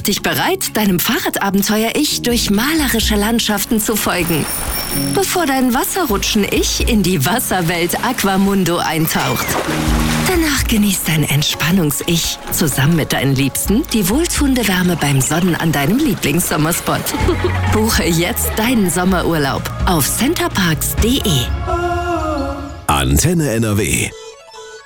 dich bereit, deinem Fahrradabenteuer-Ich durch malerische Landschaften zu folgen, bevor dein Wasserrutschen-Ich in die Wasserwelt Aquamundo eintaucht. Danach genießt dein Entspannungs-Ich zusammen mit deinen Liebsten die wohltuende Wärme beim Sonnen an deinem Lieblingssommerspot. Buche jetzt deinen Sommerurlaub auf centerparks.de. Antenne NRW